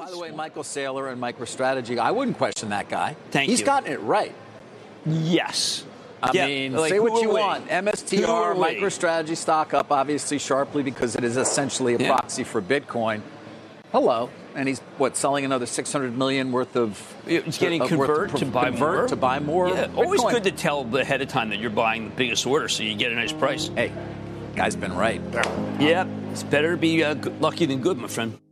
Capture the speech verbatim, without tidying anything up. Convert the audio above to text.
By the way, Michael Saylor and MicroStrategy, I wouldn't question that guy. Thank He's you. gotten it right. Yes. I yeah, mean, like, say what you we? want. M S T R, MicroStrategy stock up obviously sharply because it is essentially a yeah. proxy for Bitcoin. Hello. And he's, what, selling another six hundred million dollars worth of... It's getting uh, convert to, to buy convert more. to buy more Yeah, Bitcoin. always good to tell ahead of time that you're buying the biggest order so you get a nice price. Hey, guy's been right. Yeah, it's better to be uh, lucky than good, my friend.